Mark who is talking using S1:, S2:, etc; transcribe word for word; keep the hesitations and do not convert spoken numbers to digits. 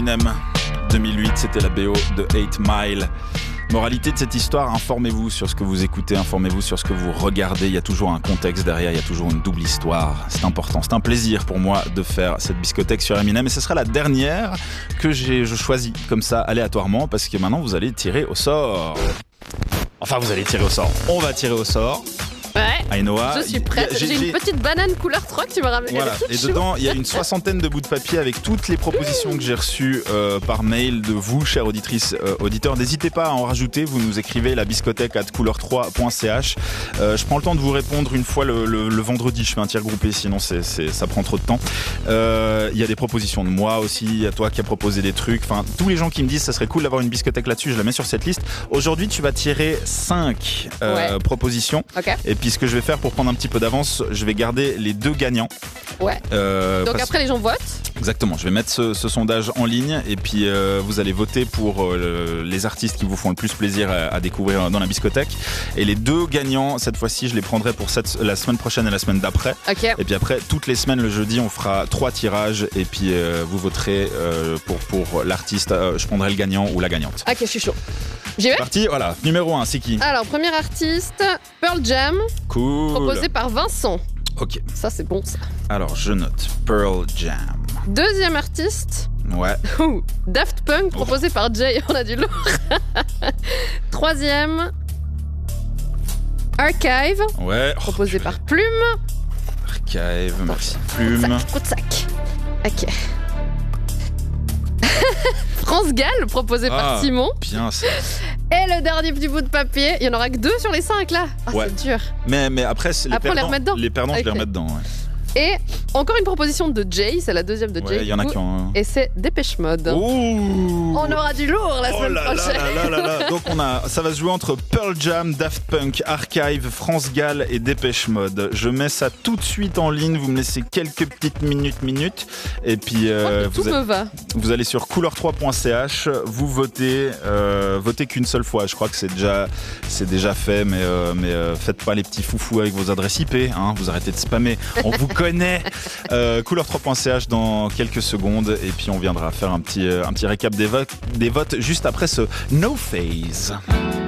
S1: Eminem deux mille huit, c'était la B O de eight mile. Moralité de cette histoire, informez-vous sur ce que vous écoutez, informez-vous sur ce que vous regardez. Il y a toujours un contexte derrière, il y a toujours une double histoire. C'est important, c'est un plaisir pour moi de faire cette biscothèque sur Eminem. Et ce sera la dernière que j'ai, je choisis comme ça aléatoirement parce que maintenant vous allez tirer au sort. Enfin, vous allez tirer au sort. On va tirer au sort.
S2: Ouais,
S1: Ainoa,
S2: je suis prête. J'ai, j'ai une petite banane couleur trois que tu m'as ramenée.
S1: Voilà. Et chou. Dedans, il y a une soixantaine de bouts de papier avec toutes les propositions que j'ai reçues euh, par mail de vous, chères auditrices, euh, auditeurs. N'hésitez pas à en rajouter. Vous nous écrivez la biscothèque arobase couleur trois point c h. Euh, je prends le temps de vous répondre une fois le, le, le vendredi. Je fais un tir groupé, sinon c'est, c'est, ça prend trop de temps. Il euh, y a des propositions de moi aussi. Il y a toi qui as proposé des trucs. Enfin, tous les gens qui me disent ça serait cool d'avoir une biscothèque là-dessus, je la mets sur cette liste. Aujourd'hui, tu vas tirer cinq euh, ouais. propositions.
S2: Okay.
S1: Et puis ce que je vais faire pour prendre un petit peu d'avance, je vais garder les deux gagnants.
S2: Ouais. Euh, Donc après les gens votent.
S1: Exactement, je vais mettre ce, ce sondage en ligne et puis euh, vous allez voter pour euh, les artistes qui vous font le plus plaisir à, à découvrir dans la biscothèque. Et les deux gagnants, cette fois-ci, je les prendrai pour cette, la semaine prochaine et la semaine d'après.
S2: Okay.
S1: Et puis après, toutes les semaines, le jeudi, on fera trois tirages et puis euh, vous voterez euh, pour, pour l'artiste. Euh, je prendrai le gagnant ou la gagnante.
S2: Ok, je suis chaud. J'y vais.
S1: Parti, voilà. Numéro un, c'est qui?
S2: Alors, premier artiste, Pearl Jam.
S1: Cool.
S2: Proposé par Vincent.
S1: Ok.
S2: Ça, c'est bon, ça.
S1: Alors, je note Pearl Jam.
S2: Deuxième artiste.
S1: Ouais.
S2: Ouh, Daft Punk, proposé oh. par Jay. On a du lourd. Troisième. Archive.
S1: Ouais.
S2: Proposé
S1: oh,
S2: par Plume.
S1: Archive, merci Plume.
S2: Coup de sac. Ok. France Gall, proposé ah, par Simon.
S1: Bien ça.
S2: Et le dernier petit bout de papier, il n'y en aura que deux sur les cinq là. Ah,
S1: ouais.
S2: C'est dur.
S1: Mais, mais après, les
S2: après,
S1: perdants,
S2: on les remet dedans.
S1: Les perdants, okay. je les remets dedans. Ouais.
S2: Et encore une proposition de Jay, c'est la deuxième de Jay.
S1: Il ouais, y en a qui ont.
S2: Et c'est Dépêche Mode.
S1: Ouh.
S2: On aura du lourd la
S1: oh
S2: semaine
S1: là
S2: prochaine.
S1: Là là là là. Donc on a, ça va se jouer entre Pearl Jam, Daft Punk, Archive, France Gall et Dépêche Mode. Je mets ça tout de suite en ligne. Vous me laissez quelques petites minutes, minutes, et puis euh,
S2: oh, tout
S1: vous,
S2: me
S1: allez,
S2: va.
S1: vous allez sur couleur trois point c h. Vous votez, euh, votez qu'une seule fois. Je crois que c'est déjà, c'est déjà fait, mais euh, mais euh, faites pas les petits foufous avec vos adresses I P. Hein, vous arrêtez de spammer. On vous connaît. Euh, couleur trois point c h dans quelques secondes et puis on viendra faire un petit, un petit récap des votes, des votes juste après ce No Phase.